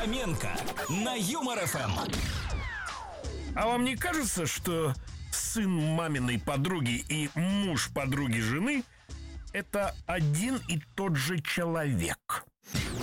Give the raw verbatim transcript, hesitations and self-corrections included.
Фоменко на Юмор эф эм. А вам не кажется, что сын маминой подруги и муж подруги жены — это один и тот же человек?